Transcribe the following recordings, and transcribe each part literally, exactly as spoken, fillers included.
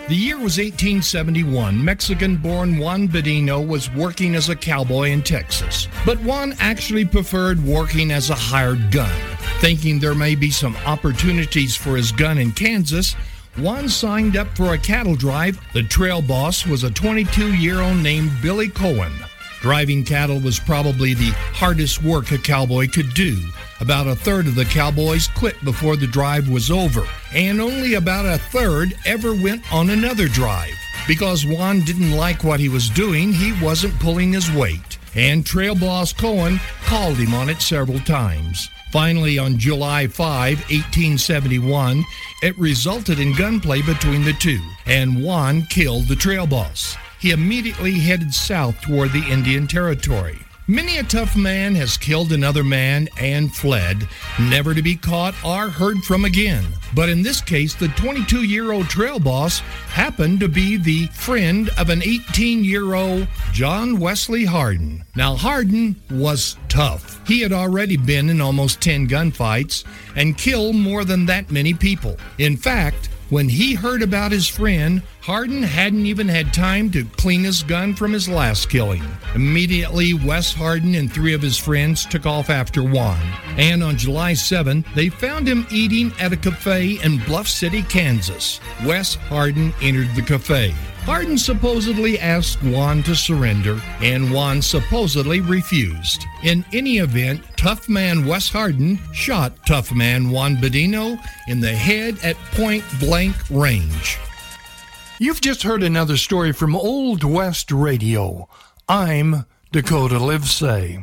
The year was eighteen seventy-one. Mexican-born Juan Bedino was working as a cowboy in Texas. But Juan actually preferred working as a hired gun. Thinking there may be some opportunities for his gun in Kansas, Juan signed up for a cattle drive. The trail boss was a twenty-two-year-old named Billy Cohen. Driving cattle was probably the hardest work a cowboy could do. About a third of the cowboys quit before the drive was over, and only about a third ever went on another drive. Because Juan didn't like what he was doing, he wasn't pulling his weight, and trail boss Cohen called him on it several times. Finally, on July fifth, eighteen seventy-one, it resulted in gunplay between the two, and Juan killed the trail boss. He immediately headed south toward the Indian Territory. Many a tough man has killed another man and fled, never to be caught or heard from again. But in this case, the twenty-two-year-old trail boss happened to be the friend of an eighteen-year-old John Wesley Hardin. Now, Hardin was tough. He had already been in almost ten gunfights and killed more than that many people. In fact, when he heard about his friend, Hardin hadn't even had time to clean his gun from his last killing. Immediately, Wes Hardin and three of his friends took off after Juan. And on July seventh, they found him eating at a cafe in Bluff City, Kansas. Wes Hardin entered the cafe. Hardin supposedly asked Juan to surrender, and Juan supposedly refused. In any event, tough man Wes Hardin shot tough man Juan Bedino in the head at point-blank range. You've just heard another story from Old West Radio. I'm Dakota Livesay.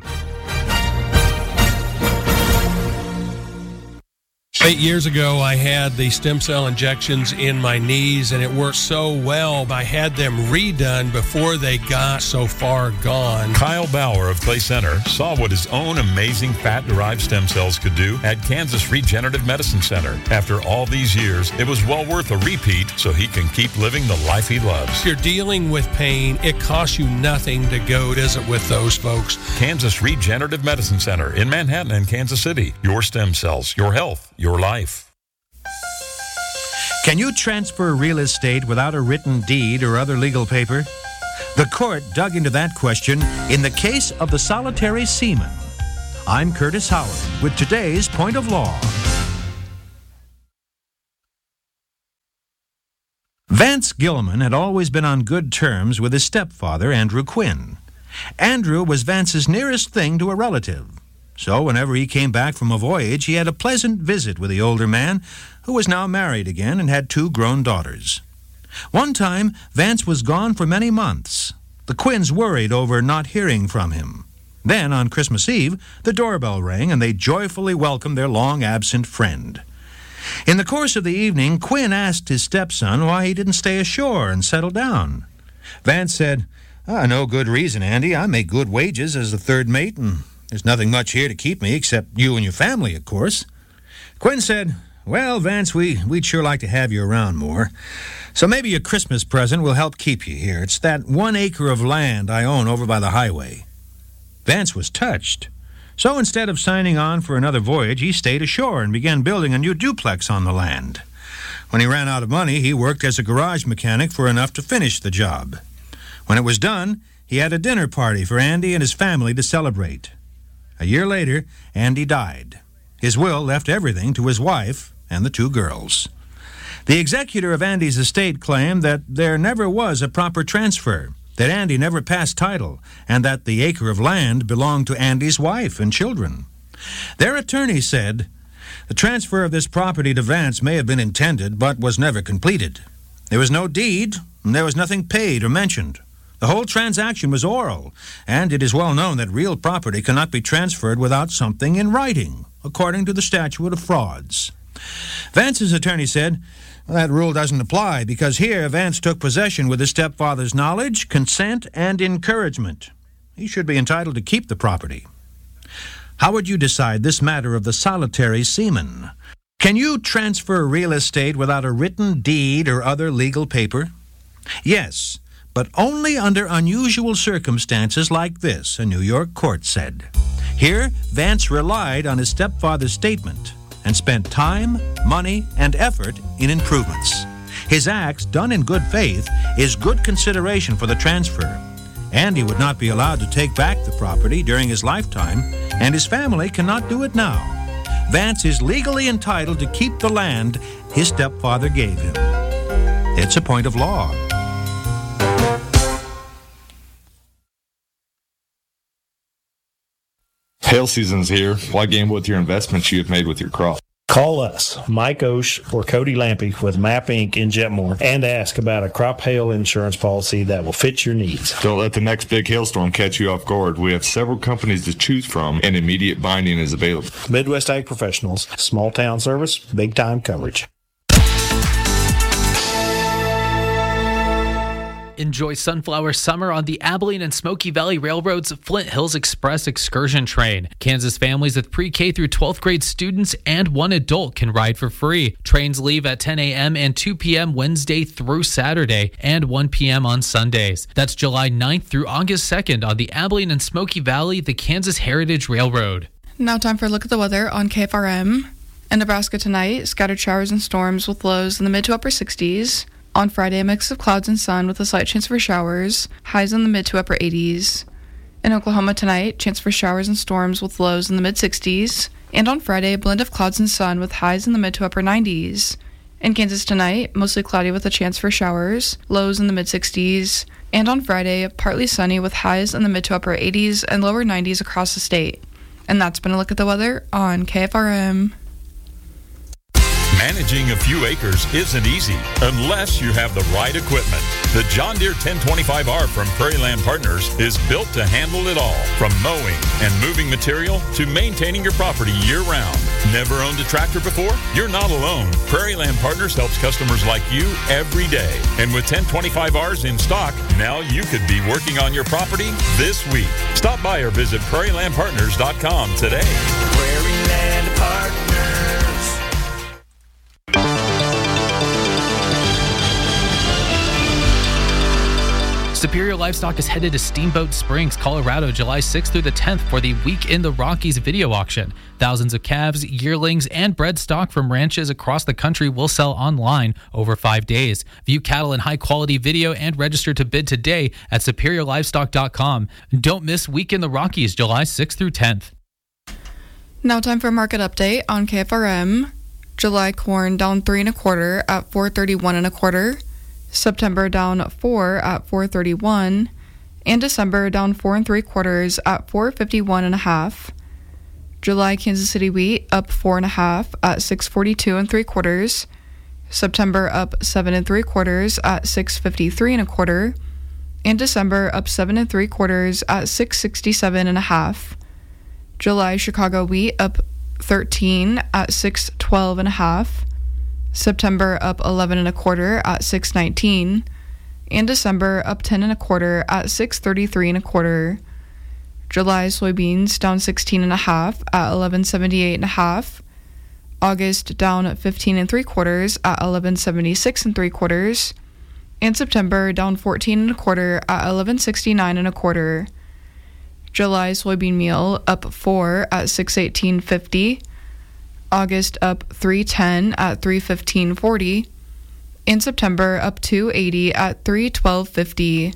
Eight years ago, I had the stem cell injections in my knees, and it worked so well. I had them redone before they got so far gone. Kyle Bauer of Clay Center saw what his own amazing fat-derived stem cells could do at Kansas Regenerative Medicine Center. After all these years, it was well worth a repeat so he can keep living the life he loves. If you're dealing with pain, it costs you nothing to go, does it, with those folks? Kansas Regenerative Medicine Center in Manhattan and Kansas City. Your stem cells, your health, your life. Can you transfer real estate without a written deed or other legal paper? The court dug into that question in the case of the solitary seaman. I'm Curtis Howard with today's Point of Law. Vance Gilman had always been on good terms with his stepfather, Andrew Quinn. Andrew was Vance's nearest thing to a relative. So whenever he came back from a voyage, he had a pleasant visit with the older man, who was now married again and had two grown daughters. One time, Vance was gone for many months. The Quinns worried over not hearing from him. Then, on Christmas Eve, the doorbell rang, and they joyfully welcomed their long-absent friend. In the course of the evening, Quinn asked his stepson why he didn't stay ashore and settle down. Vance said, ah, no good reason, Andy. I make good wages as the third mate, and there's nothing much here to keep me except you and your family, of course. Quinn said, well, Vance, we, we'd sure like to have you around more. So maybe your Christmas present will help keep you here. It's that one acre of land I own over by the highway. Vance was touched. So instead of signing on for another voyage, he stayed ashore and began building a new duplex on the land. When he ran out of money, he worked as a garage mechanic for enough to finish the job. When it was done, he had a dinner party for Andy and his family to celebrate. A year later, Andy died. His will left everything to his wife and the two girls. The executor of Andy's estate claimed that there never was a proper transfer, that Andy never passed title, and that the acre of land belonged to Andy's wife and children. Their attorney said, the transfer of this property to Vance may have been intended, but was never completed. There was no deed, and there was nothing paid or mentioned. The whole transaction was oral, and it is well known that real property cannot be transferred without something in writing, according to the statute of frauds. Vance's attorney said, well, that rule doesn't apply, because here Vance took possession with his stepfather's knowledge, consent, and encouragement. He should be entitled to keep the property. How would you decide this matter of the solitary seaman? Can you transfer real estate without a written deed or other legal paper? Yes, but only under unusual circumstances like this, a New York court said. Here, Vance relied on his stepfather's statement and spent time, money, and effort in improvements. His acts, done in good faith, is good consideration for the transfer. And he would not be allowed to take back the property during his lifetime, and his family cannot do it now. Vance is legally entitled to keep the land his stepfather gave him. It's a point of law. Hail season's here. Why gamble with your investments you have made with your crop? Call us, Mike Osh or Cody Lampy with MAP Incorporated in Jetmore, and ask about a crop hail insurance policy that will fit your needs. Don't let the next big hailstorm catch you off guard. We have several companies to choose from, and immediate binding is available. Midwest Ag Professionals, small town service, big time coverage. Enjoy Sunflower Summer on the Abilene and Smoky Valley Railroad's Flint Hills Express excursion train. Kansas families with pre-K through twelfth grade students and one adult can ride for free. Trains leave at ten a.m. and two p.m. Wednesday through Saturday and one p.m. on Sundays. That's July ninth through August second on the Abilene and Smoky Valley, the Kansas Heritage Railroad. Now time for a look at the weather on K F R M. In Nebraska tonight, scattered showers and storms with lows in the mid to upper sixties. On Friday, a mix of clouds and sun with a slight chance for showers, highs in the mid to upper eighties. In Oklahoma tonight, chance for showers and storms with lows in the mid sixties. And on Friday, a blend of clouds and sun with highs in the mid to upper nineties. In Kansas tonight, mostly cloudy with a chance for showers, lows in the mid sixties. And on Friday, partly sunny with highs in the mid to upper eighties and lower nineties across the state. And that's been a look at the weather on K F R M. Managing a few acres isn't easy unless you have the right equipment. The John Deere ten twenty-five R from Prairie Land Partners is built to handle it all, from mowing and moving material to maintaining your property year-round. Never owned a tractor before? You're not alone. Prairie Land Partners helps customers like you every day. And with ten twenty-five Rs in stock, now you could be working on your property this week. Stop by or visit prairie land partners dot com today. Prairie Land Partners. Superior Livestock is headed to Steamboat Springs, Colorado, July sixth through the tenth for the Week in the Rockies video auction. Thousands of calves, yearlings, and bred stock from ranches across the country will sell online over five days. View cattle in high-quality video and register to bid today at superior livestock dot com. Don't miss Week in the Rockies, July sixth through tenth. Now time for a market update on K F R M. July corn down three and a quarter at four thirty-one and a quarter. September down four at four thirty-one, and December down four and three quarters at four fifty-one and a half. July Kansas City wheat up four and a half at six forty-two and three quarters. September up seven and three quarters at six fifty-three and a quarter, and December up seven and three quarters at six sixty-seven and a half. July Chicago wheat up thirteen at six twelve and a half. September up eleven and a quarter at six nineteen, and December up ten and a quarter at six thirty-three and a quarter. July soybeans down sixteen and a half at eleven seventy-eight and a half. August down fifteen and three quarters at eleven seventy-six and three quarters, and September down fourteen and a quarter at eleven sixty-nine and a quarter. July soybean meal up four at six eighteen fifty. August up three ten at three fifteen forty, and September up two eighty at three twelve fifty.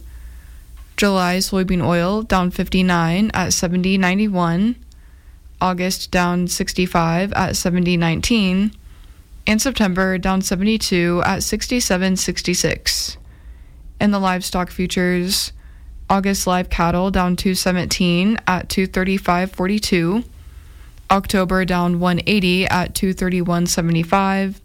July soybean oil down fifty-nine at seventy ninety-one, August down sixty-five at seventy nineteen, and September down seventy-two at sixty-seven sixty-six. In the livestock futures, August live cattle down two seventeen at two thirty-five forty-two. October down one eighty at two thirty-one seventy-five.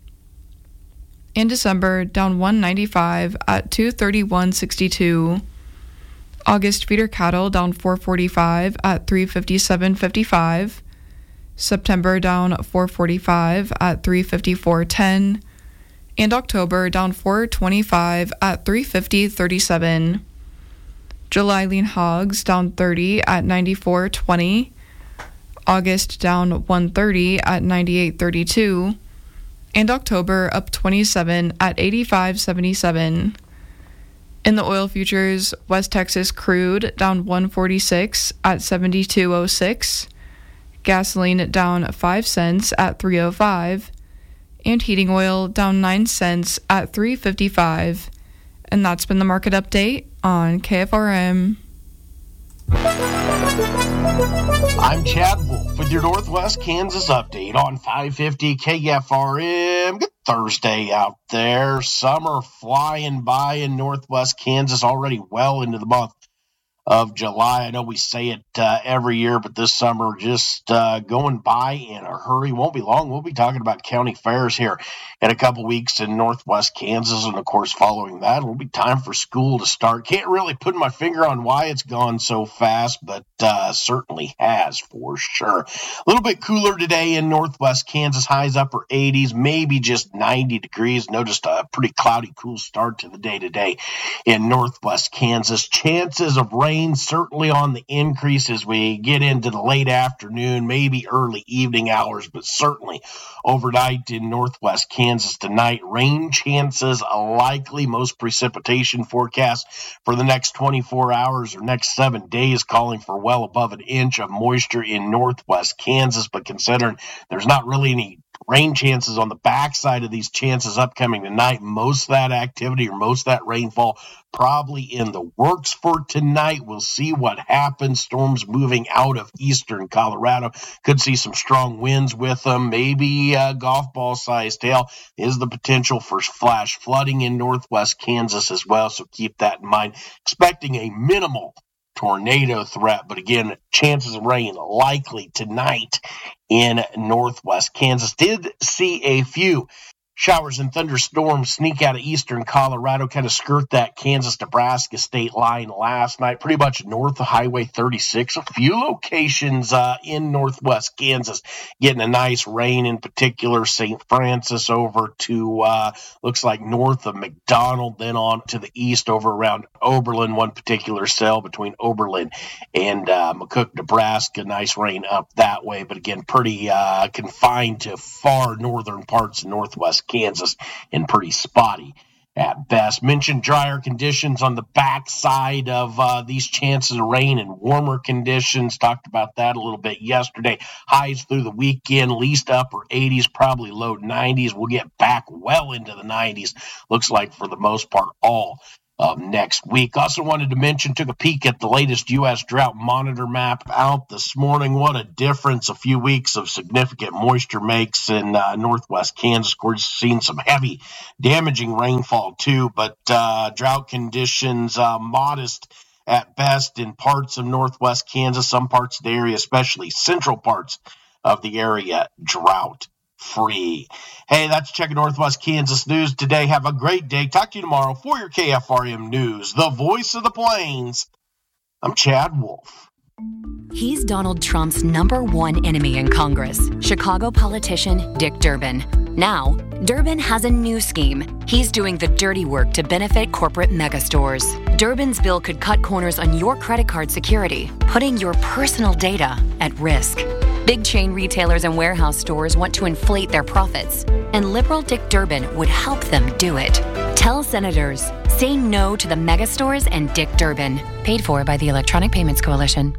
In December down one ninety-five at two thirty-one sixty-two. August feeder cattle down four forty-five at three fifty-seven fifty-five. September down four forty-five at three fifty-four ten. And October down four twenty-five at three fifty thirty-seven. July lean hogs down thirty at ninety-four twenty. August down one thirty at ninety-eight thirty-two, and October up twenty-seven at eighty-five seventy-seven. In the oil futures, West Texas crude down one forty-six at seventy-two oh six, gasoline down five cents at three oh five, and heating oil down nine cents at three fifty-five. And that's been the market update on K F R M. I'm Chad Wolf with your Northwest Kansas update on five fifty K F R M. Good Thursday out there. Summer flying by in Northwest Kansas, already well into the month of July. I know we say it uh, every year, but this summer just uh, going by in a hurry. Won't be long. We'll be talking about county fairs here in a couple weeks in Northwest Kansas, and of course, following that, it'll be time for school to start. Can't really put my finger on why it's gone so fast, but uh, certainly has for sure. A little bit cooler today in Northwest Kansas. Highs upper eighties, maybe just ninety degrees. Noticed a pretty cloudy, cool start to the day today in Northwest Kansas. Chances of rain certainly on the increase as we get into the late afternoon, maybe early evening hours, but certainly overnight in Northwest Kansas tonight. Rain chances likely. Most precipitation forecast for the next twenty-four hours or next seven days calling for well above an inch of moisture in Northwest Kansas, but considering there's not really any rain chances on the backside of these chances upcoming tonight, most of that activity or most of that rainfall probably in the works for tonight. We'll see what happens. Storms moving out of eastern Colorado. Could see some strong winds with them. Maybe a golf ball sized hail. Is the potential for flash flooding in Northwest Kansas as well, so keep that in mind. Expecting a minimal tornado threat, but again, chances of rain likely tonight in Northwest Kansas. Did see a few showers and thunderstorms sneak out of eastern Colorado, kind of skirt that Kansas-Nebraska state line last night, pretty much north of Highway thirty-six. A few locations uh, in Northwest Kansas getting a nice rain, in particular Saint Francis over to, uh, looks like north of McDonald, then on to the east over around Oberlin, one particular cell between Oberlin and uh, McCook, Nebraska. Nice rain up that way, but again, pretty uh, confined to far northern parts of Northwest Kansas and pretty spotty at best. Mentioned drier conditions on the backside of uh, these chances of rain and warmer conditions. Talked about that a little bit yesterday. Highs through the weekend, least upper eighties, probably low nineties. We'll get back well into the nineties. Looks like for the most part all of next week. Also wanted to mention, took a peek at the latest U S drought monitor map out this morning. What a difference a few weeks of significant moisture makes in uh, Northwest Kansas. Of course, seen some heavy, damaging rainfall too, but uh, drought conditions uh, modest at best in parts of Northwest Kansas, some parts of the area, especially central parts of the area, drought free. Hey, that's checking Northwest Kansas news today. Have a great day. Talk to you tomorrow for your K F R M News, the voice of the plains. I'm Chad Wolf. He's Donald Trump's number one enemy in Congress, Chicago politician Dick Durbin. Now, Durbin has a new scheme. He's doing the dirty work to benefit corporate megastores. Durbin's bill could cut corners on your credit card security, putting your personal data at risk. Big chain retailers and warehouse stores want to inflate their profits, and liberal Dick Durbin would help them do it. Tell senators, say no to the megastores and Dick Durbin. Paid for by the Electronic Payments Coalition.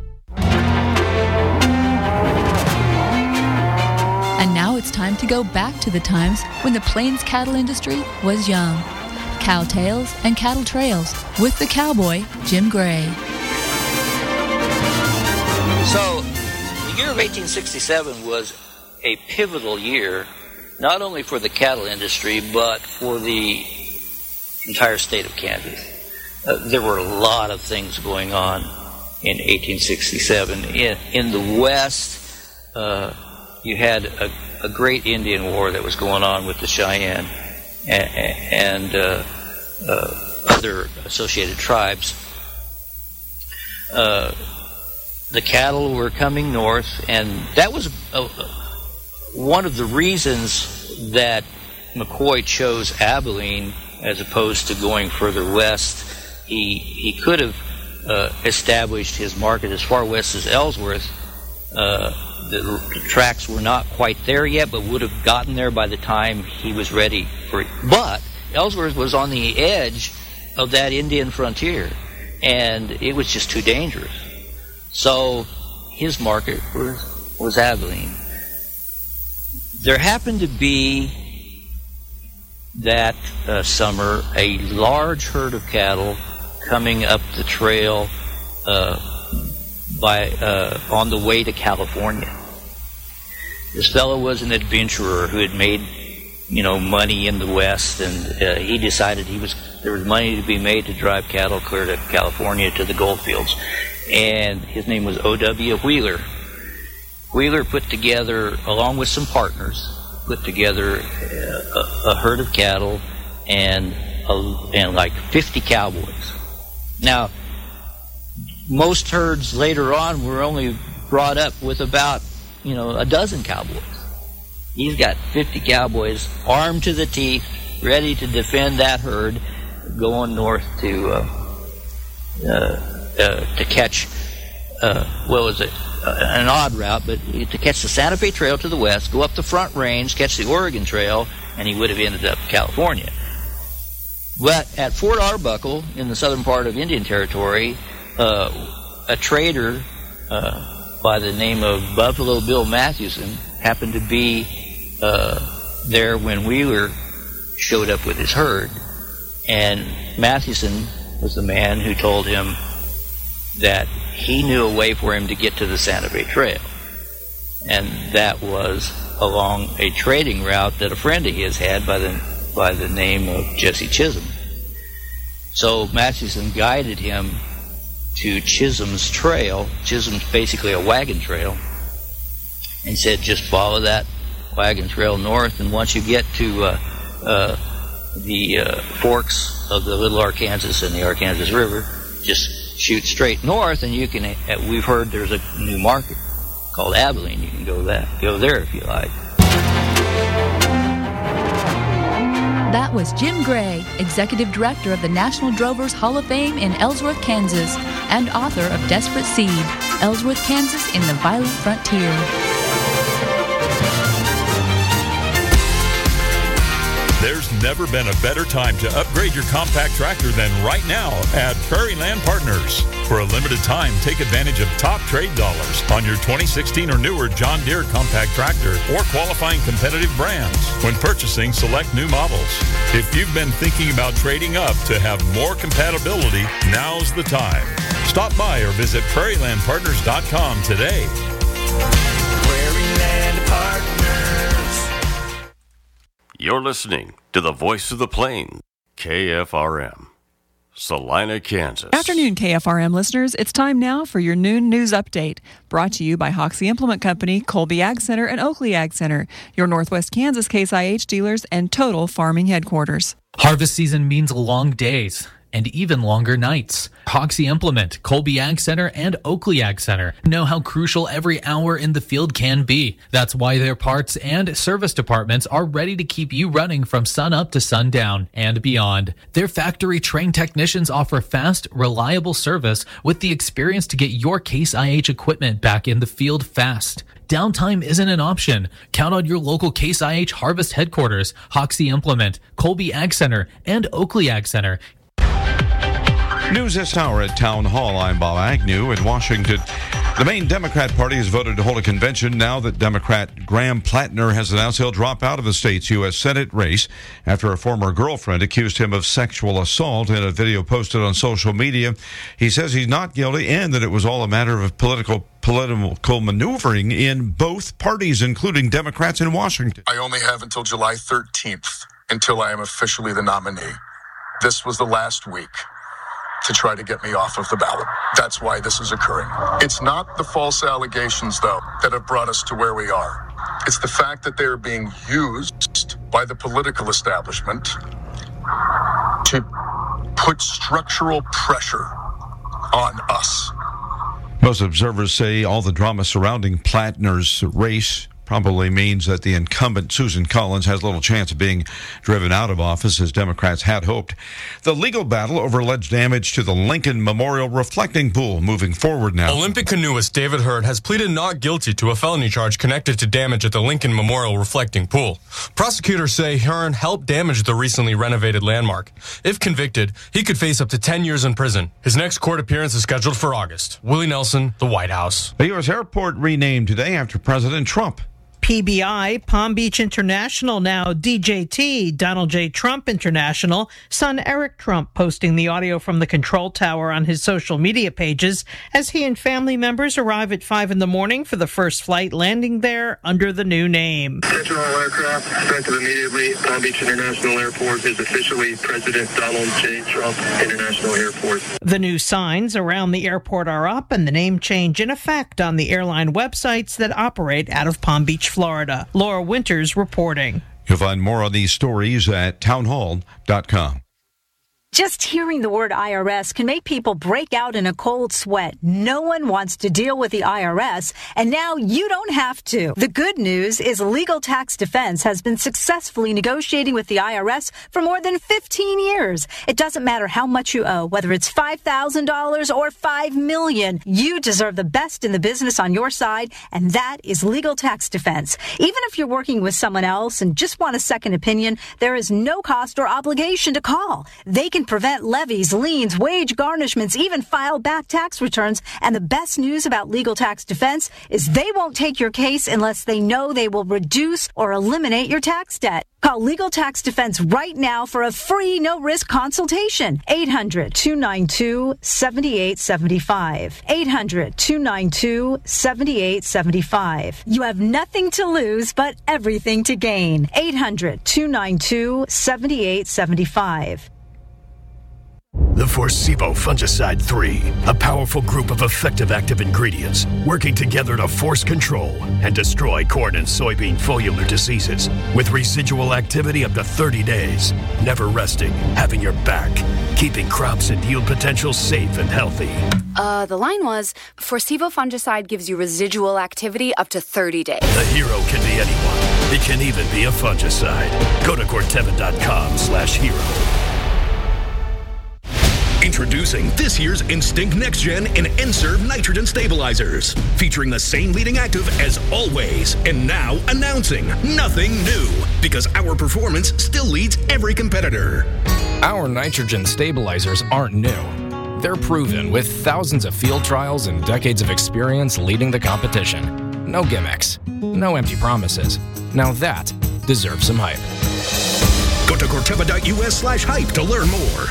And now it's time to go back to the times when the Plains cattle industry was young. Cow Tales and Cattle Trails with the cowboy, Jim Gray. So, the year of eighteen sixty-seven was a pivotal year, not only for the cattle industry, but for the entire state of Kansas. Uh, there were a lot of things going on in eighteen sixty-seven. In, in the West, uh, you had a, a great Indian war that was going on with the Cheyenne and, and uh, uh, other associated tribes. Uh, the cattle were coming north, and that was a, a, one of the reasons that McCoy chose Abilene as opposed to going further west. He he could have uh, established his market as far west as Ellsworth. Uh, the, the tracks were not quite there yet, but would have gotten there by the time he was ready for it. But Ellsworth was on the edge of that Indian frontier, and it was just too dangerous. So his market was, was Abilene. There happened to be that uh, summer a large herd of cattle coming up the trail uh, by uh, on the way to California. This fellow was an adventurer who had made, you know, money in the West, and uh, he decided he was there was money to be made to drive cattle clear to California to the gold fields. And his name was O W Wheeler. Wheeler put together, along with some partners, put together a, a herd of cattle and a, and like fifty cowboys. Now, most herds later on were only brought up with about, you know, a dozen cowboys. He's got fifty cowboys armed to the teeth, ready to defend that herd, going north to uh, uh, uh, to catch, uh, what was it, uh, an odd route, but to catch the Santa Fe Trail to the west, go up the Front Range, catch the Oregon Trail, and he would have ended up in California. But at Fort Arbuckle, in the southern part of Indian Territory, uh, a trader uh, by the name of Buffalo Bill Mathewson happened to be uh, there when Wheeler showed up with his herd. And Mathewson was the man who told him that he knew a way for him to get to the Santa Fe Trail. And that was along a trading route that a friend of his had by the by the name of Jesse Chisholm. So Mathewson guided him to Chisholm's trail. Chisholm's basically a wagon trail. And said, just follow that wagon trail north, and once you get to uh, uh, the uh, forks of the Little Arkansas and the Arkansas River, just shoot straight north, and you can. Uh, we've heard there's a new market called Abilene. You can go that go there if you like. That was Jim Gray, Executive Director of the National Drovers Hall of Fame in Ellsworth, Kansas, and author of Desperate Seed, Ellsworth, Kansas in the Violent Frontier. There's never been a better time to upgrade your compact tractor than right now at Prairie Land Partners. For a limited time, take advantage of top trade dollars on your twenty sixteen or newer John Deere compact tractor or qualifying competitive brands when purchasing select new models. If you've been thinking about trading up to have more compatibility, now's the time. Stop by or visit prairie land partners dot com today. Prairie Land Partners. You're listening to the Voice of the Plains, K F R M, Salina, Kansas. Afternoon, K F R M listeners. It's time now for your noon news update. Brought to you by Hoxie Implement Company, Colby Ag Center, and Oakley Ag Center, your Northwest Kansas Case I H dealers and Total Farming headquarters. Harvest season means long days and even longer nights. Hoxie Implement, Colby Ag Center, and Oakley Ag Center know how crucial every hour in the field can be. That's why their parts and service departments are ready to keep you running from sun up to sundown and beyond. Their factory-trained technicians offer fast, reliable service with the experience to get your Case I H equipment back in the field fast. Downtime isn't an option. Count on your local Case I H Harvest headquarters, Hoxie Implement, Colby Ag Center, and Oakley Ag Center. News this hour at Town Hall. I'm Bob Agnew in Washington. The Maine Democrat Party has voted to hold a convention now that Democrat Graham Plattner has announced he'll drop out of the state's U S Senate race after a former girlfriend accused him of sexual assault in a video posted on social media. He says he's not guilty and that it was all a matter of political political maneuvering in both parties, including Democrats in Washington. I only have until July thirteenth until I am officially the nominee. This was the last week to try to get me off of the ballot. That's why this is occurring. It's not the false allegations, though, that have brought us to where we are. It's the fact that they're being used by the political establishment to put structural pressure on us. Most observers say all the drama surrounding Plattner's race probably means that the incumbent Susan Collins has little chance of being driven out of office, as Democrats had hoped. The legal battle over alleged damage to the Lincoln Memorial Reflecting Pool moving forward now. Olympic canoeist David Hurd has pleaded not guilty to a felony charge connected to damage at the Lincoln Memorial Reflecting Pool. Prosecutors say Hearn helped damage the recently renovated landmark. If convicted, he could face up to ten years in prison. His next court appearance is scheduled for August. Willie Nelson, the White House. The U S airport renamed today after President Trump. P B I, Palm Beach International, now D J T, Donald J. Trump International, son Eric Trump posting the audio from the control tower on his social media pages as he and family members arrive at five in the morning for the first flight landing there under the new name. Attention all aircraft, effective immediately. Palm Beach International Airport is officially President Donald J. Trump International Airport. The new signs around the airport are up and the name change in effect on the airline websites that operate out of Palm Beach, Florida. Laura Winters reporting. You'll find more on these stories at townhall dot com. Just hearing the word I R S can make people break out in a cold sweat. No one wants to deal with the I R S, and now you don't have to. The good news is Legal Tax Defense has been successfully negotiating with the I R S for more than fifteen years. It doesn't matter how much you owe, whether it's five thousand dollars or five million dollars. You deserve the best in the business on your side, and that is Legal Tax Defense. Even if you're working with someone else and just want a second opinion, there is no cost or obligation to call. They can prevent levies, liens, wage garnishments, even file back tax returns. And the best news about Legal Tax Defense is they won't take your case unless they know they will reduce or eliminate your tax debt. Call Legal Tax Defense right now for a free, no-risk consultation. eight hundred, two nine two, seven eight seven five. eight hundred, two nine two, seven eight seven five. You have nothing to lose, but everything to gain. eight hundred, two nine two, seven eight seven five. The Forcevo Fungicide three, a powerful group of effective active ingredients working together to force control and destroy corn and soybean foliar diseases with residual activity up to thirty days, never resting, having your back, keeping crops and yield potential safe and healthy. Uh, the line was, Forcevo Fungicide gives you residual activity up to thirty days. The hero can be anyone. It can even be a fungicide. Go to Corteva.com slash hero. Introducing this year's Instinct Next Gen and N-Serve nitrogen stabilizers, featuring the same leading active as always. And now announcing nothing new, because our performance still leads every competitor. Our nitrogen stabilizers aren't new. They're proven with thousands of field trials and decades of experience leading the competition. No gimmicks, no empty promises. Now that deserves some hype. Go to Corteva.us slash hype to learn more.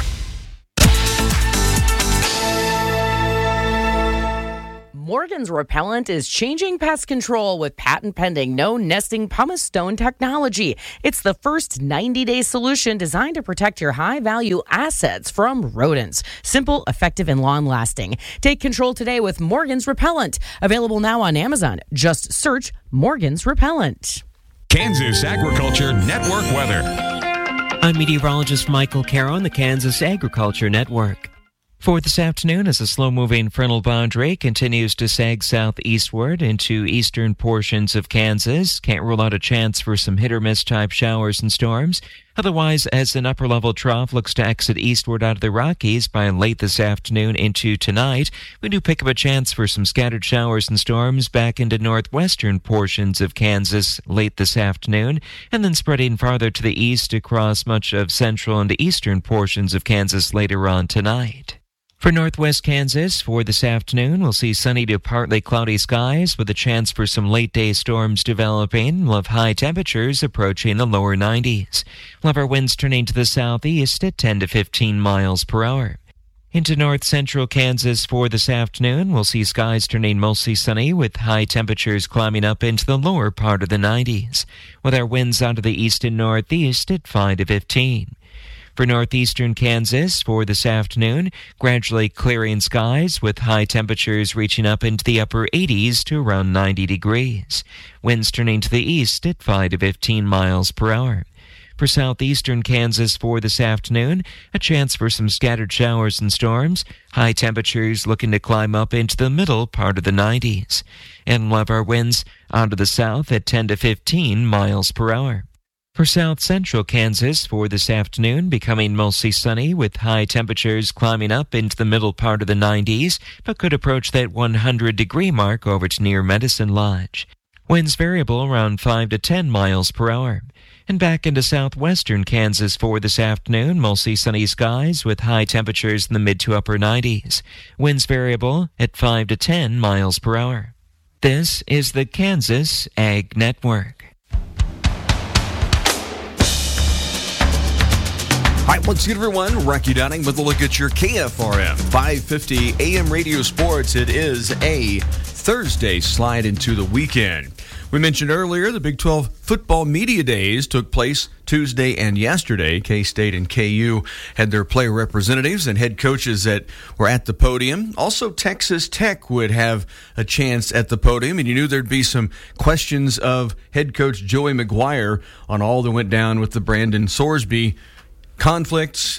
Morgan's Repellent is changing pest control with patent-pending no-nesting pumice stone technology. It's the first ninety-day solution designed to protect your high-value assets from rodents. Simple, effective, and long-lasting. Take control today with Morgan's Repellent. Available now on Amazon. Just search Morgan's Repellent. Kansas Agriculture Network weather. I'm meteorologist Michael Caro on the Kansas Agriculture Network. For this afternoon, as a slow-moving frontal boundary continues to sag southeastward into eastern portions of Kansas, can't rule out a chance for some hit-or-miss type showers and storms. Otherwise, as an upper-level trough looks to exit eastward out of the Rockies by late this afternoon into tonight, we do pick up a chance for some scattered showers and storms back into northwestern portions of Kansas late this afternoon, and then spreading farther to the east across much of central and eastern portions of Kansas later on tonight. For northwest Kansas, for this afternoon, we'll see sunny to partly cloudy skies with a chance for some late-day storms developing. We'll have high temperatures approaching the lower nineties. We'll have our winds turning to the southeast at ten to fifteen miles per hour. Into north-central Kansas for this afternoon, we'll see skies turning mostly sunny with high temperatures climbing up into the lower part of the nineties, with our winds out of the east and northeast at five to fifteen. For northeastern Kansas, for this afternoon, gradually clearing skies with high temperatures reaching up into the upper eighties to around ninety degrees. Winds turning to the east at five to fifteen miles per hour. For southeastern Kansas for this afternoon, a chance for some scattered showers and storms. High temperatures looking to climb up into the middle part of the nineties. And we'll have our winds out of the south at ten to fifteen miles per hour. For south-central Kansas for this afternoon, becoming mostly sunny with high temperatures climbing up into the middle part of the nineties, but could approach that one hundred degree mark over to near Medicine Lodge. Winds variable around five to ten miles per hour. And back into southwestern Kansas for this afternoon, mostly sunny skies with high temperatures in the mid to upper nineties. Winds variable at five to ten miles per hour. This is the Kansas Ag Network. All right, once again, everyone, Rocky Downing with a look at your K F R M five fifty A M radio sports. It is a Thursday slide into the weekend. We mentioned earlier the Big twelve football media days took place Tuesday and yesterday. K-State and K U had their player representatives and head coaches that were at the podium. Also, Texas Tech would have a chance at the podium, and you knew there'd be some questions of head coach Joey McGuire on all that went down with the Brandon Sorsby conflicts,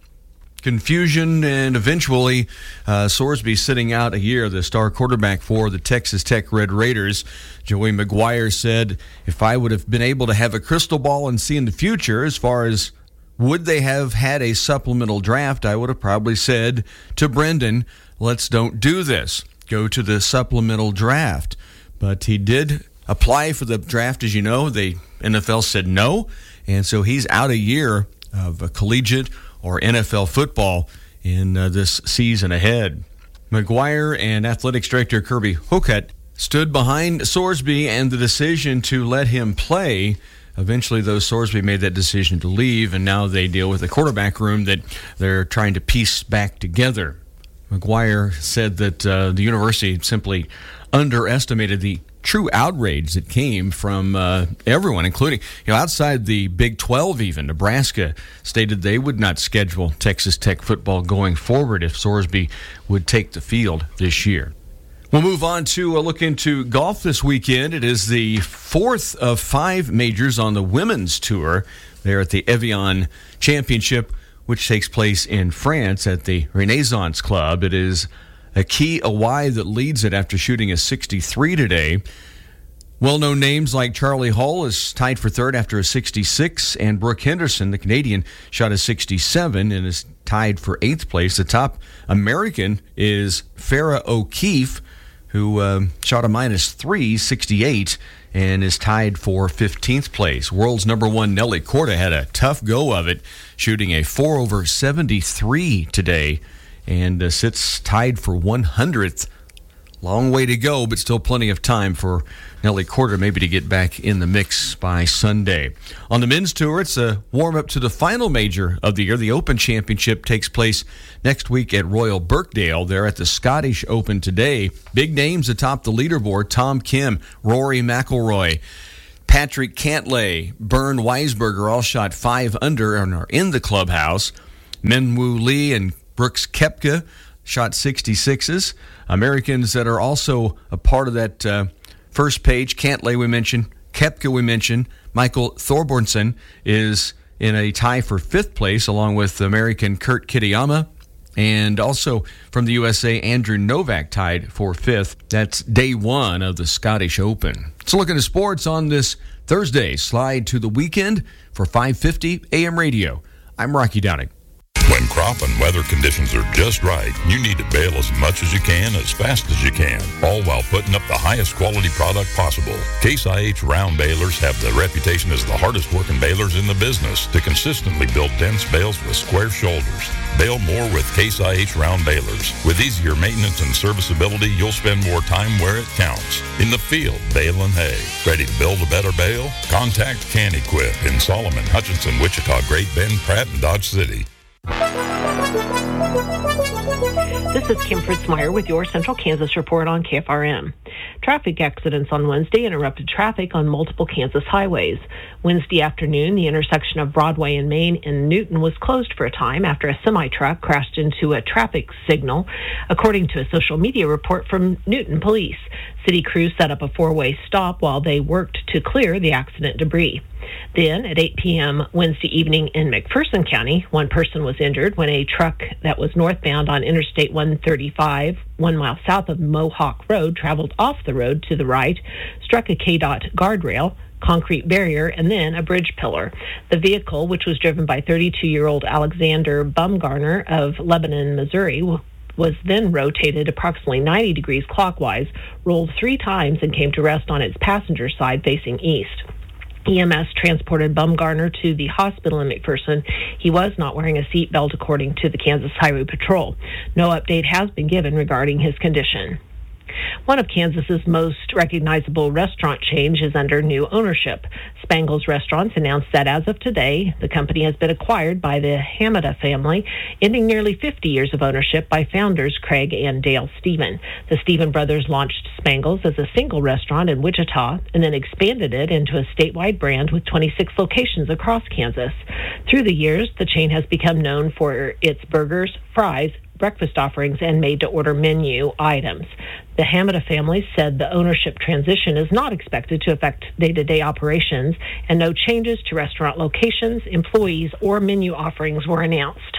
confusion, and eventually uh, Sorsby sitting out a year, the star quarterback for the Texas Tech Red Raiders. Joey McGuire said, if I would have been able to have a crystal ball and see in the future as far as would they have had a supplemental draft, I would have probably said to Brendan, let's don't do this. Go to the supplemental draft. But he did apply for the draft, as you know. The N F L said no, and so he's out a year of a collegiate or N F L football in uh, this season ahead. McGuire and Athletics Director Kirby Hocutt stood behind Sorsby and the decision to let him play. Eventually, though, Sorsby made that decision to leave, and now they deal with a quarterback room that they're trying to piece back together. McGuire said that uh, the university simply underestimated the true outrage that came from uh, everyone, including, you know, outside the Big twelve even. Nebraska stated they would not schedule Texas Tech football going forward if Sorsby would take the field this year. We'll move on to a look into golf this weekend. It is the fourth of five majors on the women's tour there at the Evian Championship, which takes place in France at the Renaissance Club. It is Aki Awai that leads it after shooting a sixty-three today. Well-known names like Charlie Hull is tied for third after a sixty-six, and Brooke Henderson, the Canadian, shot a sixty-seven and is tied for eighth place. The top American is Farrah O'Keefe, who uh, shot a minus three, sixty-eight, and is tied for fifteenth place. World's number one Nelly Korda had a tough go of it, shooting a four over seventy-three today, and uh, sits tied for one hundredth. Long way to go, but still plenty of time for Nelly Korda maybe to get back in the mix by Sunday. On the men's tour, it's a warm-up to the final major of the year. The Open Championship takes place next week at Royal Birkdale. They're at the Scottish Open today. Big names atop the leaderboard: Tom Kim, Rory McIlroy, Patrick Cantlay, Bern Weisberger all shot five under and are in the clubhouse. Minwoo Lee and Brooks Koepka shot sixty-sixes. Americans that are also a part of that uh, first page: Cantlay we mentioned, Koepka we mentioned. Michael Thorbjornsen is in a tie for fifth place along with American Kurt Kitayama. And also from the U S A, Andrew Novak tied for fifth. That's day one of the Scottish Open. So looking at sports on this Thursday, slide to the weekend for five fifty A M radio. I'm Rocky Downing. When crop and weather conditions are just right, you need to bale as much as you can, as fast as you can, all while putting up the highest quality product possible. Case I H round balers have the reputation as the hardest working balers in the business to consistently build dense bales with square shoulders. Bale more with Case I H round balers. With easier maintenance and serviceability, you'll spend more time where it counts. In the field, baling hay. Ready to build a better bale? Contact Can Equip in Solomon, Hutchinson, Wichita, Great Bend, Pratt, and Dodge City. This is Kim Fritzmeyer with your Central Kansas report on K F R M. Traffic accidents on Wednesday interrupted traffic on multiple Kansas highways. Wednesday afternoon, the intersection of Broadway and Main in Newton was closed for a time after a semi-truck crashed into a traffic signal, according to a social media report from Newton Police. City crews set up a four-way stop while they worked to clear the accident debris. Then, at eight p.m. Wednesday evening in McPherson County, one person was injured when a truck that was northbound on Interstate one thirty-five, one mile south of Mohawk Road, traveled off the road to the right, struck a K DOT guardrail, concrete barrier, and then a bridge pillar. The vehicle, which was driven by thirty-two-year-old Alexander Bumgarner of Lebanon, Missouri, was then rotated approximately ninety degrees clockwise, rolled three times, and came to rest on its passenger side facing east. E M S transported Bumgarner to the hospital in McPherson. He was not wearing a seatbelt, according to the Kansas Highway Patrol. No update has been given regarding his condition. One of Kansas's most recognizable restaurant chains is under new ownership. Spangles Restaurants announced that as of today, the company has been acquired by the Hamada family, ending nearly fifty years of ownership by founders Craig and Dale Stephen. The Stephen brothers launched Spangles as a single restaurant in Wichita and then expanded it into a statewide brand with twenty-six locations across Kansas. Through the years, the chain has become known for its burgers, fries, breakfast offerings, and made-to-order menu items. The Hamada family said the ownership transition is not expected to affect day-to-day operations, and no changes to restaurant locations, employees, or menu offerings were announced.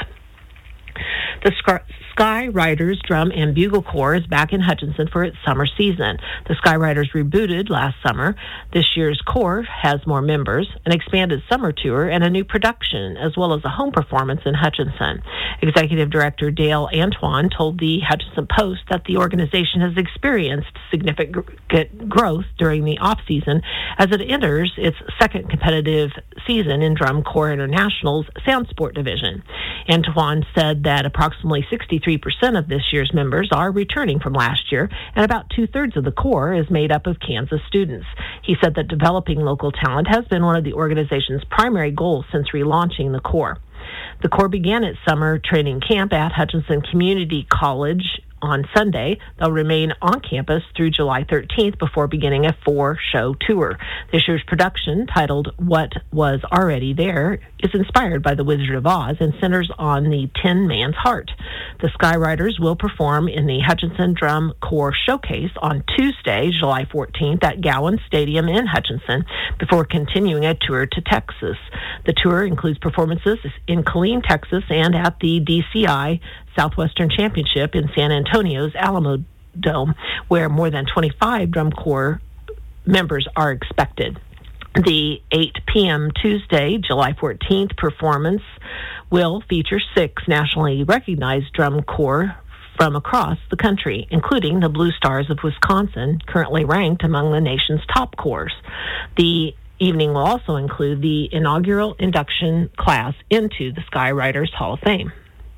The Sky Riders Drum and Bugle Corps is back in Hutchinson for its summer season. The Sky Riders rebooted last summer. This year's corps has more members, an expanded summer tour, and a new production, as well as a home performance in Hutchinson. Executive Director Dale Antoine told the Hutchinson Post that the organization has experienced significant growth during the off-season as it enters its second competitive season in Drum Corps International's Sound Sport division. Antoine said that approximately sixty-three percent of this year's members are returning from last year, and about two-thirds of the Corps is made up of Kansas students. He said that developing local talent has been one of the organization's primary goals since relaunching the Corps. The Corps began its summer training camp at Hutchinson Community College on Sunday. They'll remain on campus through July thirteenth before beginning a four-show tour. This year's production, titled What Was Already There, is inspired by The Wizard of Oz and centers on the Tin Man's Heart. The Sky Riders will perform in the Hutchinson Drum Corps Showcase on Tuesday, July fourteenth at Gowan Stadium in Hutchinson before continuing a tour to Texas. The tour includes performances in Killeen, Texas, and at the D C I Southwestern Championship in San Antonio's Alamo Dome, where more than twenty-five Drum Corps members are expected. The eight p.m. Tuesday, July fourteenth performance will feature six nationally recognized Drum Corps from across the country, including the Blue Stars of Wisconsin, currently ranked among the nation's top corps. The evening will also include the inaugural induction class into the Sky Riders Hall of Fame.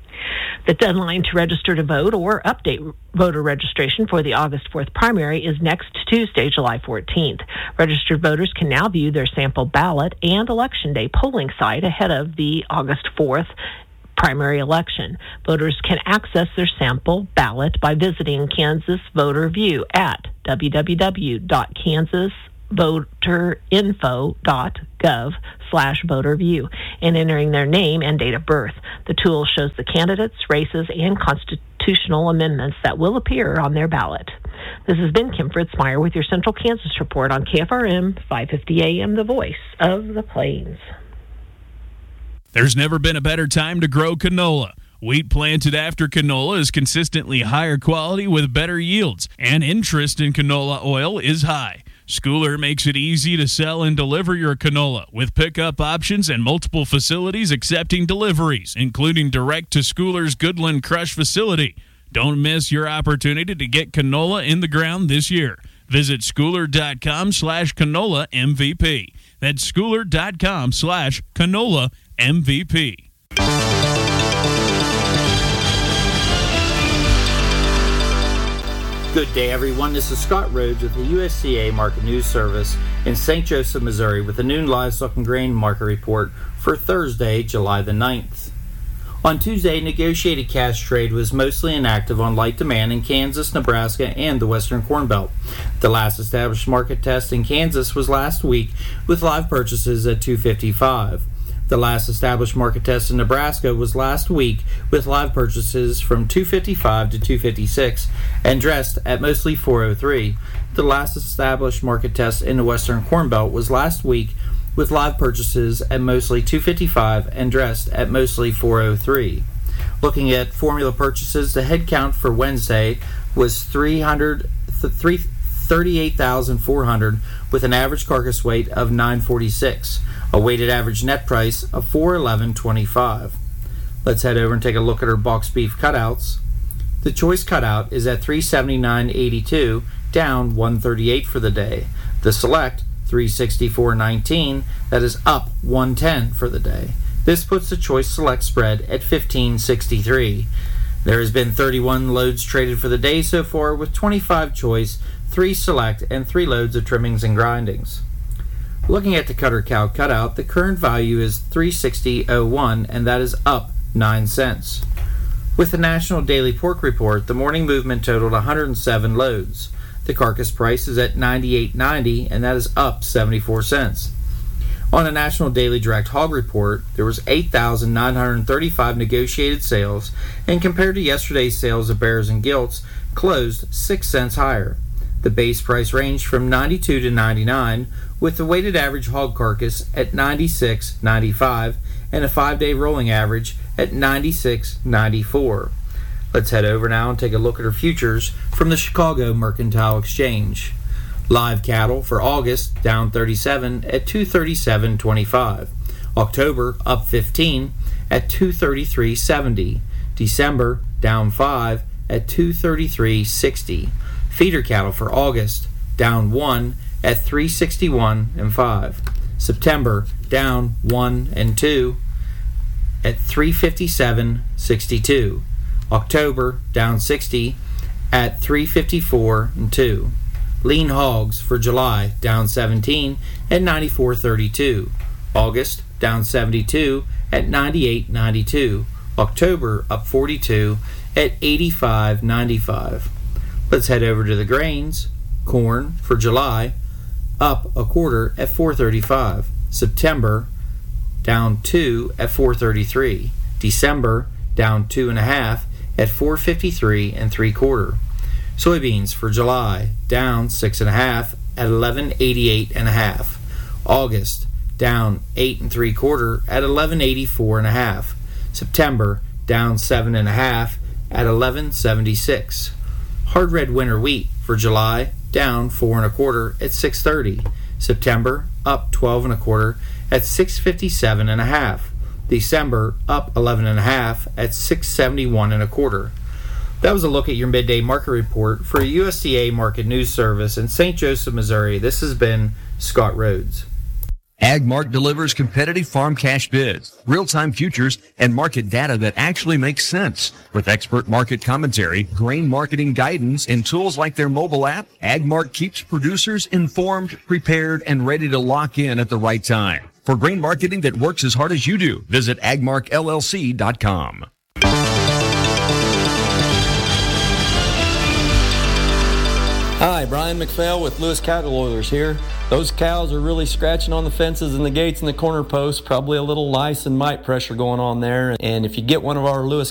The deadline to register to vote or update voter registration for the August fourth primary is next Tuesday, July fourteenth. Registered voters can now view their sample ballot and Election Day polling site ahead of the August fourth primary election. Voters can access their sample ballot by visiting Kansas Voter View at w w w dot kansas voter info dot gov slash voter view and entering their name and date of birth. The tool shows the candidates, races, and constitutional amendments that will appear on their ballot. This has been Kim Fritzmeyer with your Central Kansas Report on K F R M five fifty A M, the voice of the Plains. There's never been a better time to grow canola. Wheat planted after canola is consistently higher quality with better yields, and interest in canola oil is high. Schooler makes it easy to sell and deliver your canola with pickup options and multiple facilities accepting deliveries, including direct to Schooler's Goodland Crush facility. Don't miss your opportunity to get canola in the ground this year. Visit schooler.com slash canola MVP. That's schooler.com slash canola MVP. Good day, everyone. This is Scott Rhodes with the U S C A Market News Service in Saint Joseph, Missouri, with a noon livestock and grain market report for Thursday, July the ninth. On Tuesday, negotiated cash trade was mostly inactive on light demand in Kansas, Nebraska, and the Western Corn Belt. The last established market test in Kansas was last week with live purchases at two fifty-five. The last established market test in Nebraska was last week with live purchases from two fifty-five to two fifty-six and dressed at mostly four oh three. The last established market test in the Western Corn Belt was last week with live purchases at mostly two fifty-five and dressed at mostly four oh three. Looking at formula purchases, the head count for Wednesday was three hundred thirty-eight thousand four hundred with an average carcass weight of nine forty-six, a weighted average net price of four eleven twenty-five. Let's head over and take a look at our box beef cutouts. The choice cutout is at three seventy-nine eighty-two, down one thirty-eight for the day. The select three sixty-four nineteen, that is up one ten for the day. This puts the choice select spread at fifteen sixty-three. There has been thirty-one loads traded for the day so far, with twenty-five choice, three select, and three loads of trimmings and grindings. Looking at the Cutter Cow cutout, the current value is three sixty oh one, and that is up nine cents. With the National Daily Pork Report, the morning movement totaled one hundred seven loads. The carcass price is at ninety-eight ninety, and that is up seventy-four cents. On the National Daily Direct Hog Report, there was eight thousand nine hundred thirty-five negotiated sales, and compared to yesterday's sales of bears and gilts, closed six cents higher. The base price ranged from ninety-two to ninety-nine, with the weighted average hog carcass at ninety-six ninety-five and a five-day rolling average at ninety-six ninety-four. Let's head over now and take a look at our futures from the Chicago Mercantile Exchange. Live cattle for August down thirty-seven at two thirty-seven twenty-five. October up fifteen at two thirty-three seventy. December down five at two thirty-three sixty. Feeder cattle for August down one at three sixty-one and five. September down one and two at three fifty-seven sixty-two. October down sixty at three fifty-four and two. Lean hogs for July down seventeen at ninety-four thirty-two. August down seventy-two at ninety-eight ninety-two. October up forty-two at eighty-five ninety-five. Let's head over to the grains. Corn for July up a quarter at four thirty-five. September down two at four thirty-three. December down two and a half at four fifty-three and three quarter. Soybeans for July down six and a half at eleven eighty-eight and a half. August down eight and three quarter at eleven eighty-four and a half. September down seven and a half at eleven seventy-six. Hard red winter wheat for July down four and a quarter at six thirty. September up twelve and a quarter at six fifty-seven and a half. December up eleven and a half at six seventy-one and a quarter. That was a look at your midday market report for U S D A Market News Service in Saint Joseph, Missouri. This has been Scott Rhodes. AgMark delivers competitive farm cash bids, real-time futures, and market data that actually makes sense. With expert market commentary, grain marketing guidance, and tools like their mobile app, AgMark keeps producers informed, prepared, and ready to lock in at the right time. For grain marketing that works as hard as you do, visit agmark L L C dot com. Hi, Brian McPhail with Lewis Cattle Oilers here. Those cows are really scratching on the fences and the gates and the corner posts, probably a little lice and mite pressure going on there. And if you get one of our Lewis